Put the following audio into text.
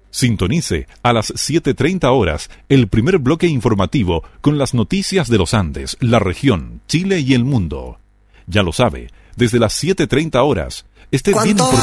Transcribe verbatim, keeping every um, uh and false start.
Sintonice a las siete treinta horas el primer bloque informativo con las noticias de los Andes, la región, Chile y el mundo. Ya lo sabe, desde las siete treinta horas, esté bien informado.